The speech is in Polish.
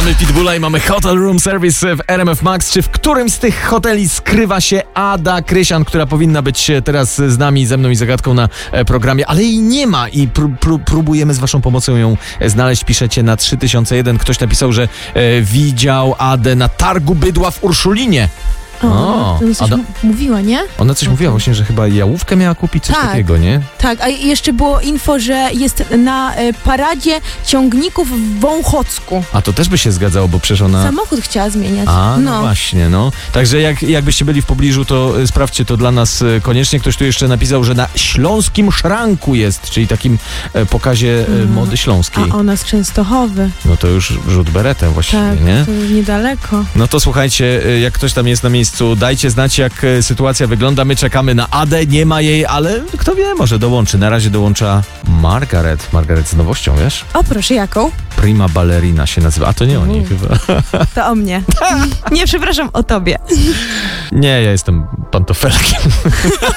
Mamy Pitbulla i mamy Hotel Room Service w RMF Max. Czy w którymś z tych hoteli skrywa się Ada Krysian, która powinna być teraz z nami, ze mną i zagadką na programie, ale jej nie ma i próbujemy z waszą pomocą ją znaleźć. Piszecie na 3001. Ktoś napisał, że widział Adę na targu bydła w Urszulinie. To coś mówiła, nie? Ona coś mówiła właśnie, że chyba jałówkę miała kupić, coś takiego, nie? Tak, a jeszcze było info, że jest na paradzie ciągników w Wąchocku. A to też by się zgadzało, bo przecież ona... Samochód chciała zmieniać. No właśnie, no. Także jakbyście byli w pobliżu, to sprawdźcie to dla nas koniecznie. Ktoś tu jeszcze napisał, że na Śląskim Szranku jest, czyli takim pokazie mody śląskiej. A ona z Częstochowy. No to już rzut beretem właściwie, nie? To niedaleko. No to słuchajcie, jak ktoś tam jest na miejscu, dajcie znać, jak sytuacja wygląda. My czekamy na Adę, nie ma jej, ale kto wie, może dołączy. Na razie dołącza Margaret. Margaret z nowością, wiesz? O, proszę, jaką? Prima Ballerina się nazywa. A to nie o niej chyba. To o mnie. Nie, przepraszam, o tobie. Nie, ja jestem pantofelkiem.